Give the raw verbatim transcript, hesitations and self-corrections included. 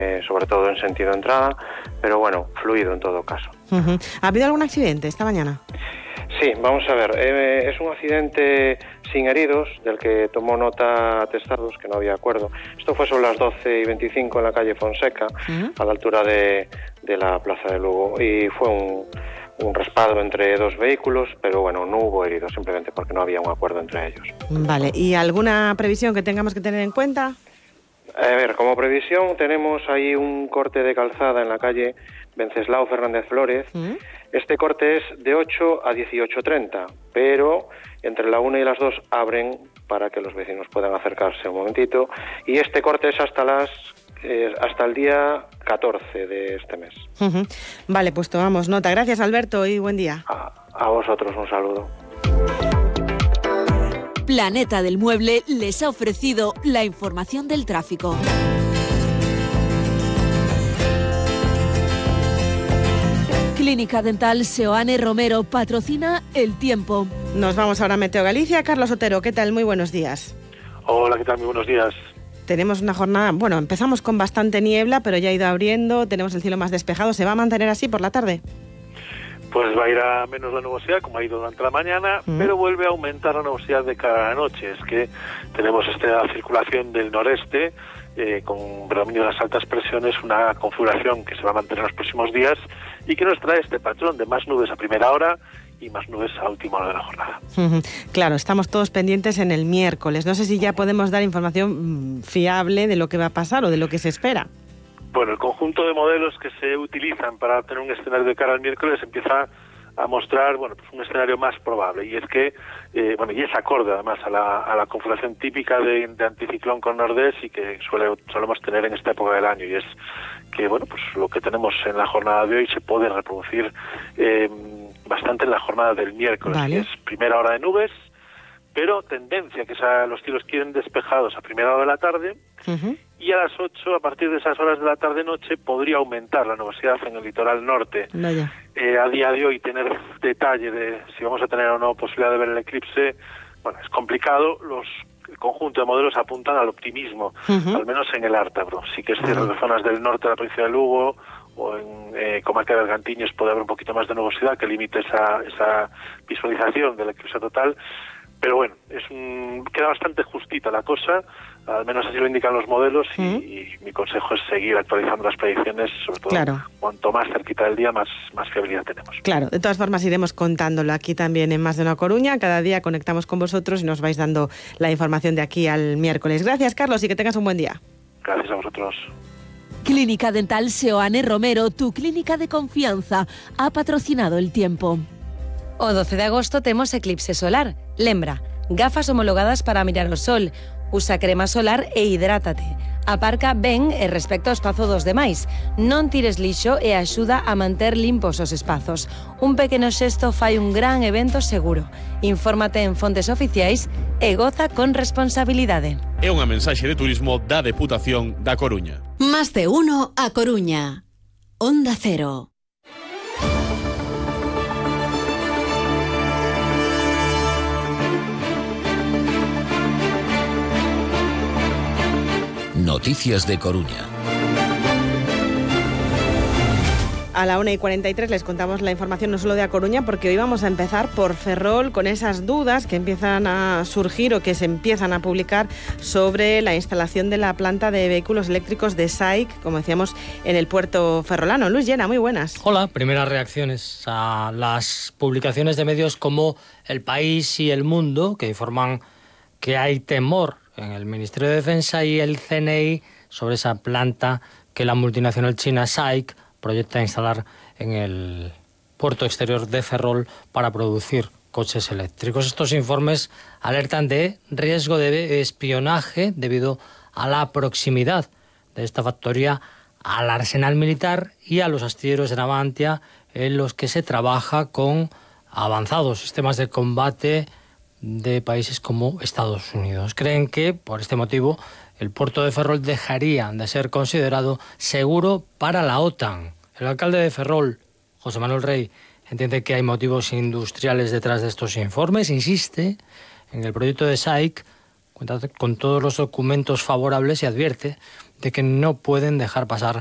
eh, sobre todo en sentido entrada, pero bueno, fluido en todo caso. Uh-huh. ¿Ha habido algún accidente esta mañana? Sí, vamos a ver, eh, es un accidente sin heridos, del que tomó nota Testardos, que no había acuerdo. Esto fue sobre las doce y veinticinco en la calle Fonseca, uh-huh. a la altura de, de la Plaza de Lugo, y fue un, un respaldo entre dos vehículos, pero bueno, no hubo heridos, simplemente porque no había un acuerdo entre ellos. Vale, ¿y alguna previsión que tengamos que tener en cuenta? A ver, como previsión tenemos ahí un corte de calzada en la calle Venceslao Fernández Flórez. ¿Mm? Este corte es de ocho a dieciocho treinta, pero entre la una y las dos abren para que los vecinos puedan acercarse un momentito, y este corte es hasta las eh, hasta el día catorce de este mes. Uh-huh. Vale, pues tomamos nota. Gracias, Alberto, y buen día. A, a vosotros un saludo. Planeta del Mueble les ha ofrecido la información del tráfico. Clínica Dental Seoane Romero patrocina El Tiempo. Nos vamos ahora a Meteo Galicia. Carlos Otero, ¿qué tal? Muy buenos días. Hola, ¿qué tal? Muy buenos días. Tenemos una jornada, bueno, empezamos con bastante niebla, pero ya ha ido abriendo, tenemos el cielo más despejado. ¿Se va a mantener así por la tarde? Pues va a ir a menos la nubosidad, como ha ido durante la mañana, mm. pero vuelve a aumentar la nubosidad de cara a la noche. Es que tenemos esta circulación del noreste, eh, con predominio de las altas presiones, una configuración que se va a mantener en los próximos días y que nos trae este patrón de más nubes a primera hora y más nubes a última hora de la jornada. Uh-huh. Claro, estamos todos pendientes en el miércoles. No sé si ya podemos dar información mmm, fiable de lo que va a pasar o de lo que se espera. Bueno, el conjunto de modelos que se utilizan para tener un escenario de cara al miércoles empieza a mostrar, bueno, pues un escenario más probable, y es que, eh, bueno, y es acorde además a la, a la configuración típica de, de anticiclón con nordés y que suele, solemos tener en esta época del año, y es que, bueno, pues lo que tenemos en la jornada de hoy se puede reproducir eh, bastante en la jornada del miércoles, vale. Que es primera hora de nubes, pero tendencia, que es a, los cielos quieren despejados a primera hora de la tarde, uh-huh. y a las ocho, a partir de esas horas de la tarde-noche, podría aumentar la nubosidad en el litoral norte. Vaya. Eh, a día de hoy, tener detalle de si vamos a tener o no posibilidad de ver el eclipse, bueno, es complicado. Los el conjunto de modelos apuntan al optimismo, uh-huh. al menos en el Ártabro. Sí que es cierto que en zonas del norte de la provincia de Lugo o en eh, comarca de Bergantiños puede haber un poquito más de nubosidad que limite esa, esa visualización del eclipse total. Pero bueno, es un, queda bastante justita la cosa, al menos así lo indican los modelos, y, ¿Mm? y mi consejo es seguir actualizando las predicciones, sobre todo claro. cuanto más cerquita del día, más, más fiabilidad tenemos. Claro, de todas formas iremos contándolo aquí también en Más de una Coruña, cada día conectamos con vosotros y nos vais dando la información de aquí al miércoles. Gracias, Carlos, y que tengas un buen día. Gracias a vosotros. Clínica Dental Seoane Romero, tu clínica de confianza, ha patrocinado El Tiempo. O doce de agosto temos eclipse solar. Lembra, gafas homologadas para mirar o sol. Usa crema solar e hidrátate. Aparca ben e respecta o espazo dos demais. Non tires lixo e axuda a manter limpos os espazos. Un pequeno xesto fai un gran evento seguro. Infórmate en fontes oficiais e goza con responsabilidade. É unha mensaxe de turismo da Deputación da Coruña. Más de uno a Coruña. Onda Cero. Noticias de Coruña. A la una y cuarenta y tres les contamos la información no solo de A Coruña, porque hoy vamos a empezar por Ferrol con esas dudas que empiezan a surgir o que se empiezan a publicar sobre la instalación de la planta de vehículos eléctricos de S A I C, como decíamos, en el puerto ferrolano. Luis Llena, muy buenas. Hola, primeras reacciones a las publicaciones de medios como El País y El Mundo, que informan que hay temor en el Ministerio de Defensa y el C N I sobre esa planta que la multinacional china S A I C proyecta instalar en el puerto exterior de Ferrol para producir coches eléctricos. Estos informes alertan de riesgo de espionaje debido a la proximidad de esta factoría al arsenal militar y a los astilleros de Navantia, en los que se trabaja con avanzados sistemas de combate de países como Estados Unidos. Creen que, por este motivo, el puerto de Ferrol dejaría de ser considerado seguro para la OTAN. El alcalde de Ferrol, José Manuel Rey, entiende que hay motivos industriales detrás de estos informes, insiste en el proyecto de S A I C, cuenta con todos los documentos favorables y advierte de que no pueden dejar pasar